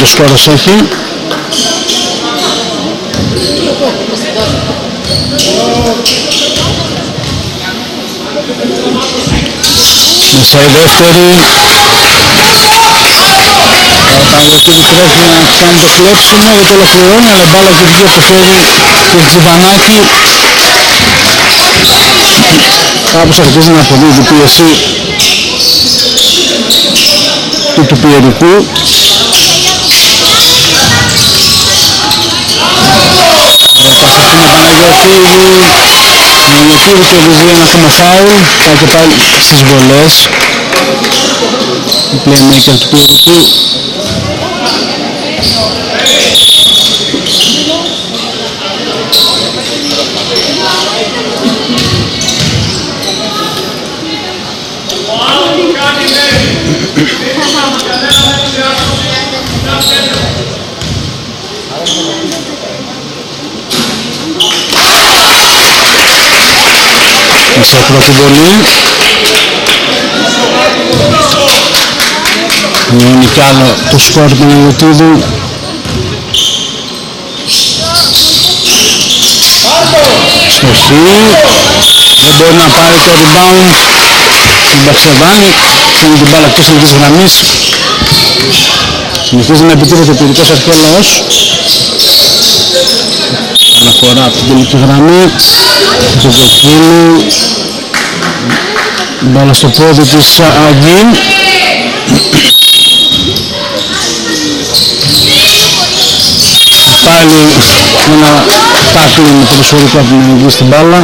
το σκορ ως έχει. Μέσα η δεύτερη. Ο Παγκοτίδης τρέχει να κάνει το κλέψιμο γιατί ολοκληρώνει, αλλά μπάλα και βγει από το χέρι του Τζιβανάκη. Κάπως αρχίζει να αποδίδει την πίεση του Πιερικού. Πασχετίνη Παναγιωτίδου. Παναγιωτίδου κερδίζει ένα ακόμα φάουλ. Πάει και πάλι στις βολές. Η playmaker του Πιερικού. Σε πρώτη βολή. Μειώνει κι άλλο το σκορ του Παναγιωτίδου. Στοχή. Δεν μπορεί να πάρει το rebound. Τον Μπαξεβάνη. Φέρνει την μπάλα εκτός της γραμμής. Συνεχίζει να επιτύχει ο Πιερικός Αρχαιόλαος. Αναφορά από την τελική γραμμή. Το Κοκκίνου. Μπάλα στο πόδι της Αγγί. Πάλι ένα τάκλινγκ προσωρικό από την Αγγί στην μπάλα.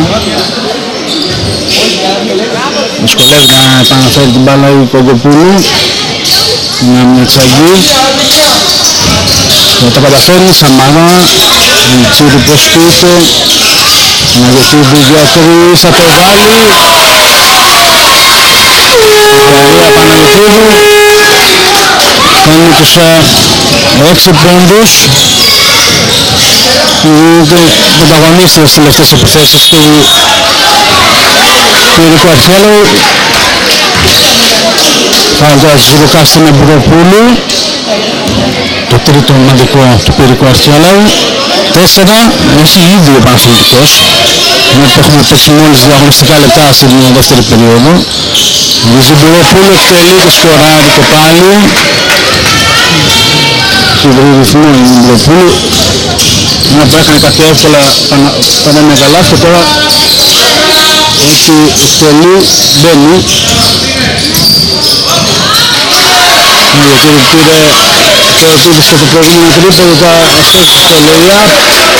Δυσκολεύει να επαναφέρει την μπάλα η Κοκκοπούλου. Μια άμυνα της Αγγί. Τα καταφέρνει Σαμαρά. Τσίρι προσκύτω. Παναγιωτίδου για τρεις, θα το βάλει. Ευκαιρία Παναγιωτίδου. Κάνει τους 6 πόντους. Είναι πρωταγωνίστρια στις τελευταίες επιθέσεις του Πιερικού Αρχαιόλαου. Φάουλ τώρα της Λουκά στην Εμπουροπούλου. Το τρίτο ομαδικό του Πιερικού Αρχαιόλαου. 4 έχει ήδη ο Παναθηναϊκός. Ενώ έχουμε παίξει μόλις διαγωνιστικά λεπτά στην δεύτερη περίοδο. Η Ζιμπουροπούλου εκτελεί και σκοράρει και πάλι. Υβρή ρυθμό η Ζιμπουροπούλου. Ένα που έκανε κάποια εύκολα πάντα με καλά και τώρα έχει εκτελεί, μπαίνει. Γιατί πήρε Θεοτίδης και το προηγούμενο τρίποδο, τώρα αυτός το lay-up.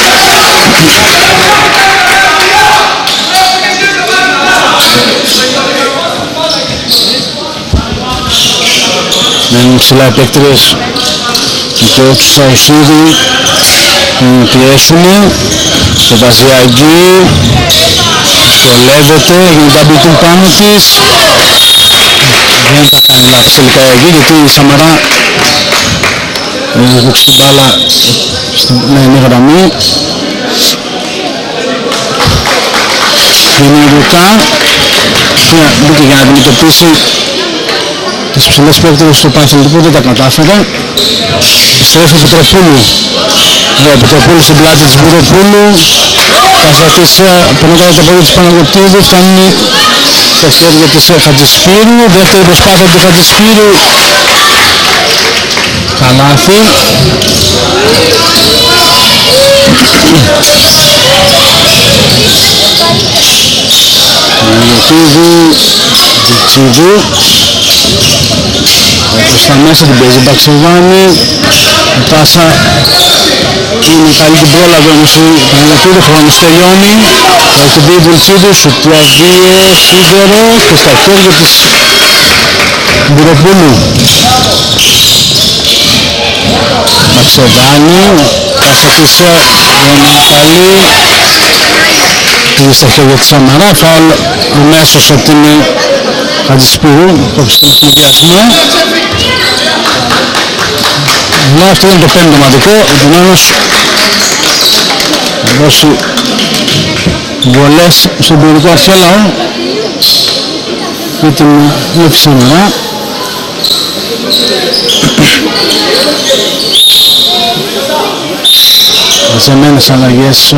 Μένουν ψηλά οι παίκτριες και όχι του Σαουσίδη πιέσουνε. Το βάζει Αγγί, δυσκολεύεται, έγινε double team πάνω της. Δεν θα κάνει λάθος τελικά η Αγγί γιατί η Σαμαρά έχει δείξει την μπάλα στην λαϊκή γραμμή. Είναι η Λουκά που μπήκε για να αντιμετωπίσει τις ψηλές παίκτες του Παναθηναϊκού, δεν τα κατάφερε. Στρέφει ο Πετροπούλου. Ο Πετροπούλου στην πλάτη της Μπουροπούλου. Καθέτης περνάει το πόδι της Παναγιωτίδου, φτάνει στα χέρια της Χατζησπύρου. Δεύτερη προσπάθεια του Χατζησπύρου. Καλάθι. Παναγιωτίδου, Τσιβού. Προς τα μέσα την παίζει Μπαξεβάνη. Η πάσα είναι καλή την πρόλαβε όμως η Παναγιωτίδου, χρόνος τελειώνει. Έχει δει η Βουλτσίδου, σουτουαζίε, σίδερο και στα χέρια της Μπουροπούλου. Μπαξεβάνη, πάσα της Ιωνακαλή. Πήγε στα χέρια της Σαμαρά, φάουλ αμέσως από την Χατζησπύρου, κόψει τον συνδυασμό. Αλλά αυτό είναι το πέμπτο ομαδικό, επομένως θα δώσει βολές στον Πιερικό Αρχαιόλαο για την Εύη Σαμαρά. Μαζεμένες αλλαγές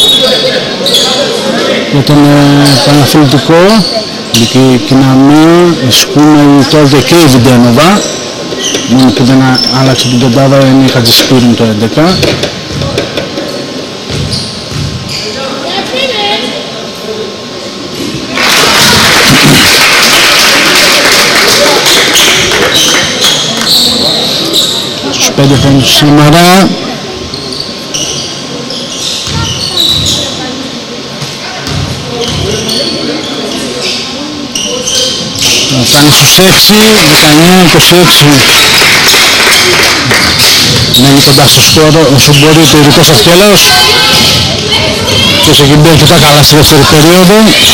για τον Παναθηναϊκό. Η Κιναμία, η Σκούνα, η Τόρια και η Βιντένοβα. Μόνο που δεν άλλαξε την πεντάδα είναι η Χατζησπύριν το 11. Στους 5 χρόνους του Σαμαρά. Φτάνει στους 6, 19-26. Μένει κοντά στο σκόρο όσο μπορεί το Ειρικός Αυκέλαος. Και όσο έχει μπει αρκετά καλά στη δεύτερη περίοδο.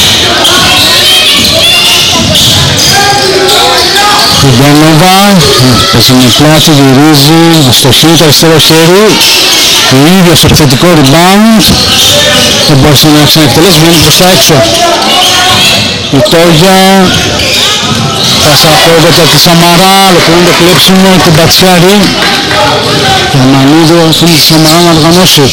Βιντένοβα, παίζει με πλάτη, γυρίζει, αστοχή, το αριστερό χέρι. Το ίδιο στο επιθετικό rebound. Δεν μπορούσε να ξαναεκτελέσει, βγαίνει προς τα έξω. Η Τόγια. Πάσα απόδοτα από τη Σαμαρά, ολοκληρώνει το κλέψιμο του Μπατσιάρη. Και ο Μανίδου αφήνει τη Σαμαρά να οργανώσει.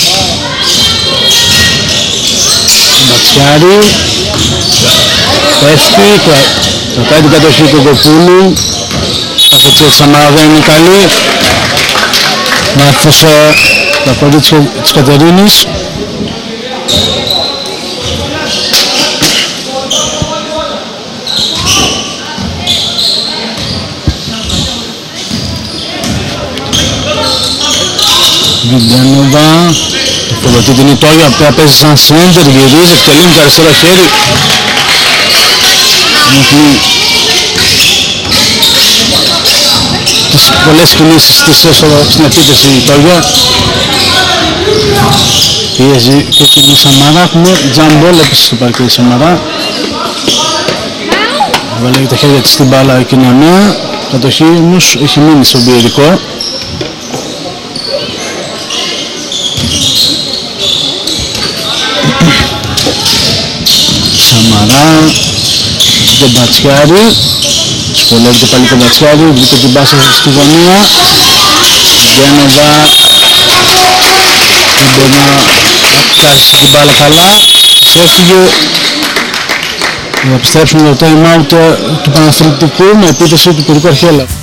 Ο Μπατσιάρη πέφτει, κρατάει την κατοχή του Κοπούλου. Πάσα της Σαμαρά δεν είναι καλή. Λάθος τα κορίτσια της Κατερίνης. Βιντένοβα, υποδοτεί την Ιτόγια που παίζει σαν σέντερ, γυρίζει, εκτελεί με το αριστερό χέρι. Τις πολλές κινήσεις της στην επίθεση η Ιτόγια. Πιέζει και την Σαμαρά, έχουμε τζαμπόλ επίσης στο παρκέ της Σαμαρά. Βάλει τα χέρια της στην μπάλα η Κοινωνία, κατοχή όμως έχει μείνει στον Πιερικό. Σαμαρά, τον Μπατσιάρη, σχολεύεται πάλι τον Μπατσιάρη, βρήκε την πάσα στη γωνία. Βιντένοβα, δεν μπορεί να πιάσει την μπάλα καλά, έφυγε. Θα επιστρέψουμε το time out του Παναθηναϊκού με επίθεση του Πυρικού Αρχέλα.